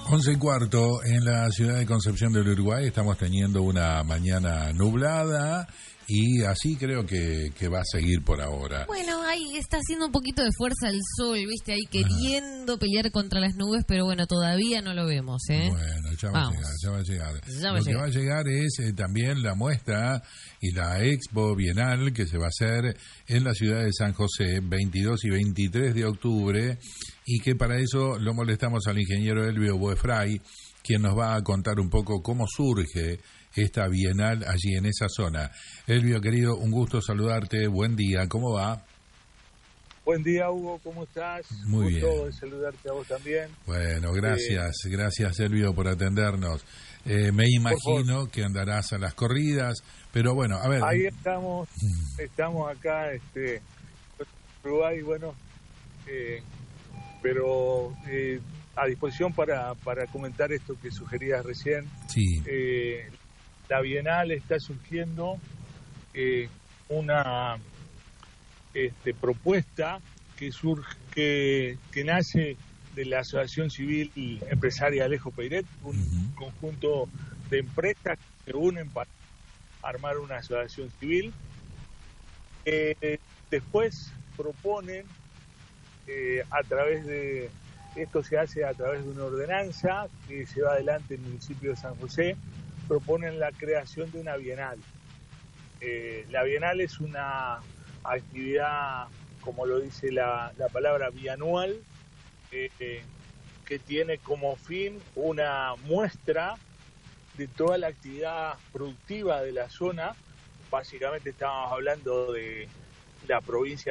11:15 en la ciudad de Concepción del Uruguay. Estamos teniendo una mañana nublada y así creo que va a seguir por ahora. Bueno, ahí está haciendo un poquito de fuerza el sol, viste, ahí queriendo pelear contra las nubes, pero bueno, todavía no lo vemos, ¿eh? Bueno, ya va a llegar. Lo que va a llegar es también la muestra y la Expo Bienal que se va a hacer en la ciudad de San José, 22 y 23 de octubre, y que para eso lo molestamos al ingeniero Elvio Boefray, quien nos va a contar un poco cómo surge esta Bienal allí en esa zona. Elvio, querido, un gusto saludarte, buen día, ¿cómo va? Buen día, Hugo, ¿cómo estás? Muy bien. Gusto de saludarte a vos también. Bueno, gracias Elvio por atendernos. Me imagino que andarás a las corridas, pero bueno, a ver. Ahí estamos acá, en Uruguay, bueno, pero a disposición para comentar esto que sugerías recién. Sí. La Bienal está surgiendo una propuesta que nace de la Asociación Civil Empresaria Alejo Peiret, un conjunto de empresas que se unen para armar una asociación civil. Después proponen, esto se hace a través de una ordenanza que se va adelante en el municipio de San José, proponen la creación de una bienal. La bienal es una actividad, como lo dice la palabra, bianual, que tiene como fin una muestra de toda la actividad productiva de la zona. Básicamente estábamos hablando de la provincia